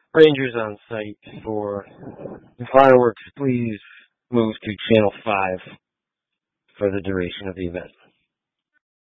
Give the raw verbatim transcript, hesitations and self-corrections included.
Rangers on site for the fireworks. Please move to channel five for the duration of the event.